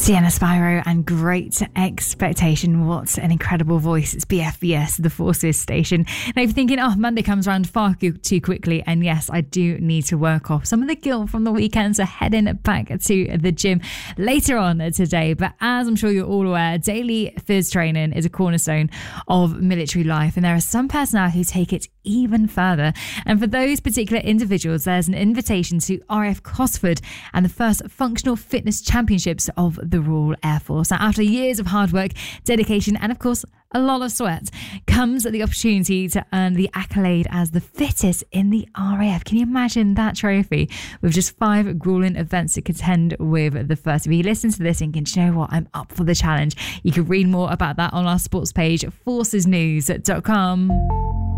Sienna Spyro and Great Expectation. What an incredible voice. It's BFBS, the Forces station. Now, if you're thinking, Monday comes around far too quickly, and yes, I do need to work off some of the guilt from the weekend, so heading back to the gym later on today. But as I'm sure you're all aware, daily phys training is a cornerstone of military life, and there are some personnel who take it even further. And for those particular individuals, there's an invitation to RAF Cosford and the first Functional Fitness Championships of the Royal Air Force. Now, after years of hard work, dedication, and of course, a lot of sweat, comes the opportunity to earn the accolade as the fittest in the RAF. Can you imagine that trophy with just 5 grueling events to contend with the first? If you listen to this thinking, do you know what, I'm up for the challenge, you can read more about that on our sports page, forcesnews.com.